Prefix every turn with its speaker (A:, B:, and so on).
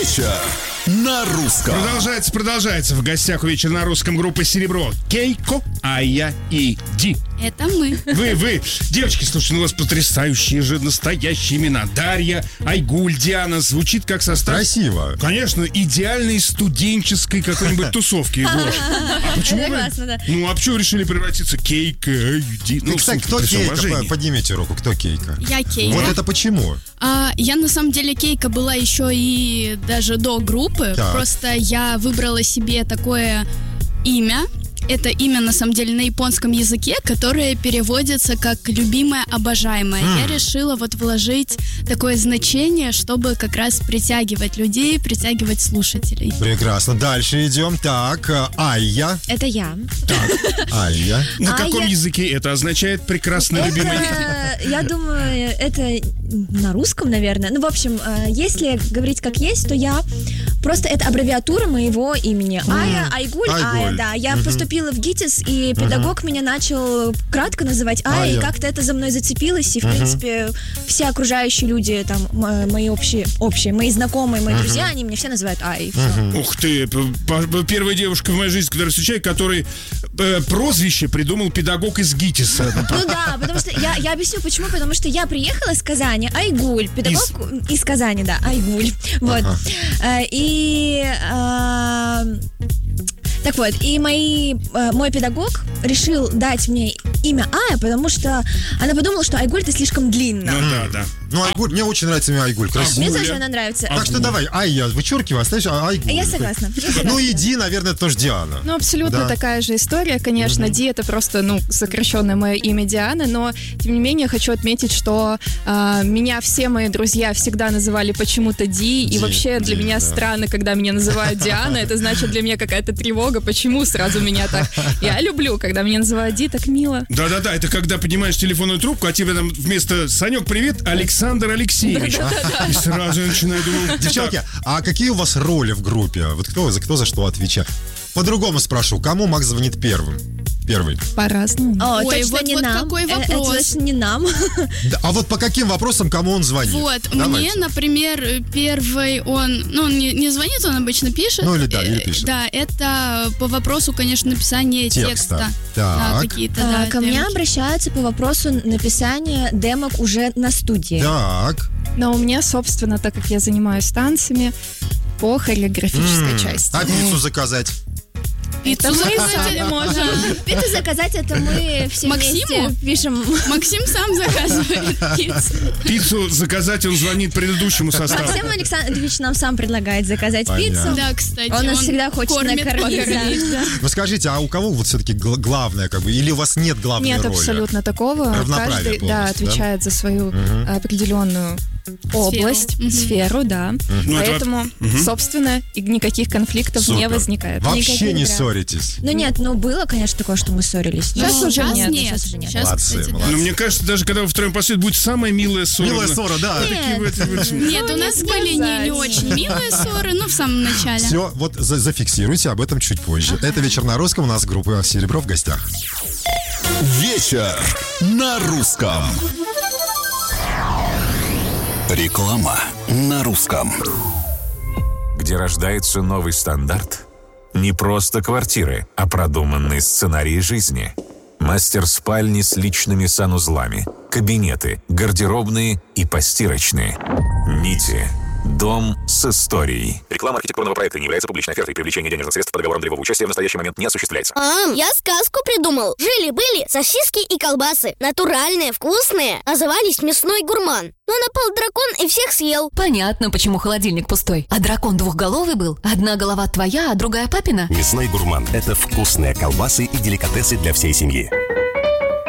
A: Вечер на русском.
B: Продолжается. В гостях у «Вечера на русском» группа «Серебро». Кейко, Айя и Ди.
C: Это мы.
B: Вы. Девочки, слушайте, у вас потрясающие же настоящие имена. Дарья, Айгуль, Диана. Звучит как состав...
D: Красиво.
B: Конечно, идеальной студенческой какой-нибудь тусовки. А почему вы... Ну, а почему решили превратиться Кейко, Айя, Ди? Ну,
D: кстати, кто Кейко? Поднимите руку. Кто Кейко?
C: Я Кейко.
D: Вот это почему?
C: Я на самом деле Кейко была еще и даже до группы.
D: Так.
C: Просто я выбрала себе такое имя. Это имя, на самом деле, на японском языке, которое переводится как «любимая, обожаемая». Я решила вот вложить такое значение, чтобы как раз притягивать людей, притягивать слушателей.
D: Прекрасно. Дальше идем. Так, Айя.
E: Это я.
D: Так, Айя.
B: На каком языке это означает «прекрасно любимый»?
E: Я думаю, это на русском, наверное. Ну, в общем, если говорить как есть, то я... Просто это аббревиатура моего имени. Айя, Айгуль, Айя, да. Я поступила в ГИТИС, и педагог меня начал кратко называть Айя, и как-то это за мной зацепилось, и, в принципе, все окружающие люди, там, мои общие, мои знакомые, мои друзья, они меня все называют Айей.
B: Ух ты, первая девушка в моей жизни, которую встречаю, который прозвище придумал педагог из ГИТИСа.
E: Ну да, потому что я объясню почему. Потому что я приехала из Казани, Айгуль, педагог из Казани, да, Айгуль. Вот. Так вот, и мой педагог решил дать мне имя Айя, потому что она подумала, что Айгуль это слишком длинно.
B: Да.
D: Ну, Айгуль, мне очень нравится имя Айгуль. Красиво.
E: Мне тоже она нравится.
D: Так что давай, Айя, вычеркивай, оставишь Айгуль.
E: Я согласна.
D: Ну, и Ди, наверное, тоже Диана.
F: Ну, абсолютно такая же история, конечно. Ди это просто, сокращенное мое имя Дианы, но, тем не менее, хочу отметить, что меня все мои друзья всегда называли почему-то Ди, и вообще для меня странно, когда меня называют Диана, это значит для меня какая-то тревога, почему сразу меня так... Я люблю, когда меня называют Ди, так мило.
B: Да, это когда поднимаешь телефонную трубку, а тебе там вместо «Санек, привет», Александр Алексеевич. И сразу я начинаю думать...
D: Девчонки, а какие у вас роли в группе? Вот кто за что отвечает? По-другому спрошу, кому Макс звонит первый?
F: По-разному.
C: Ой,
E: точно
C: вот
E: не нам.
C: какой вопрос.
E: Это точно не нам.
D: А вот по каким вопросам кому он звонит?
C: Вот,
D: Давайте.
C: мне, например, первый он не звонит, он обычно пишет.
D: Ну или пишет.
C: Да, это по вопросу, конечно, написания текста.
D: Так.
C: Какие-то,
E: Ко мне обращаются по вопросу написания демок уже на студии.
D: Так.
F: Но у меня, собственно, так как я занимаюсь танцами, по хореографической части.
D: А пиццу заказать?
C: Пиццу заказать можем.
E: Пиццу заказать, это мы все
C: Максиму
E: вместе пишем.
C: Максим сам заказывает пиццу.
B: Пиццу заказать, он звонит предыдущему составу.
E: Максим Александрович нам сам предлагает заказать пиццу.
C: Да, кстати.
E: Он нас всегда хочет накормить.
D: Ну скажите, а у кого вот все-таки главное, или у вас нет главной роли?
F: Нет абсолютно такого. Каждый, отвечает за свою определенную область, сферу, да. Поэтому, собственно, никаких конфликтов не возникает.
D: Вообще не ссоритесь?
E: Ну нет, было, конечно, такое, что мы ссорились.
C: Сейчас уже нет.
D: Молодцы.
B: Но мне кажется, даже когда вы втроем посидите, будет самая милая ссора.
D: Милая ссора, да.
C: Нет, у нас были не очень милые ссоры, в самом начале.
D: Все, вот зафиксируйте, об этом чуть позже. Это «Вечер на русском», у нас группа «Серебро» в гостях.
A: Вечер на русском. Реклама на русском.
G: Где рождается новый стандарт? Не просто квартиры, а продуманные сценарии жизни. Мастер спальни с личными санузлами, кабинеты, гардеробные и постирочные. Нити. Дом с историей. Реклама архитектурного проекта не является публичной офертой. Привлечение денежных средств по договорам долевого участия в настоящий момент не осуществляется.
H: Я сказку придумал. Жили-были сосиски и колбасы. Натуральные, вкусные. Назывались «Мясной гурман». Но напал дракон и всех съел.
I: Понятно, почему холодильник пустой. А дракон двухголовый был. Одна голова твоя, а другая папина.
J: «Мясной гурман» — это вкусные колбасы и деликатесы для всей семьи.